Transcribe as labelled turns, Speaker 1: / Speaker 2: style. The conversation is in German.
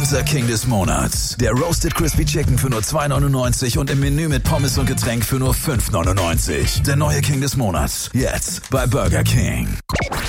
Speaker 1: Unser King des Monats. Der Roasted Crispy Chicken für nur 2,99 und im Menü mit Pommes und Getränk für nur 5,99. Der neue King des Monats. Jetzt bei Burger King.